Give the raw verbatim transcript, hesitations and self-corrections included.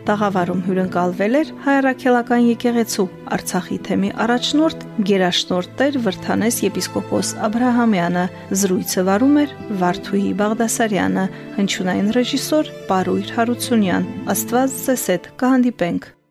Տաղավարում հյուրընկալվել էր Հայ առաքելական եկեղեցու Արցախի թեմի առաջնորդ գերաշնորհ Տեր Վրդանես եպիսկոպոս Աբրահամյանը, զրույցը վարում էր Վարդուհի Բաղդասարյանը, հնչյունային ռեժիսոր Պարույր Հարությունյան։ Աստված ձեզ հետ, կհանդիպենք։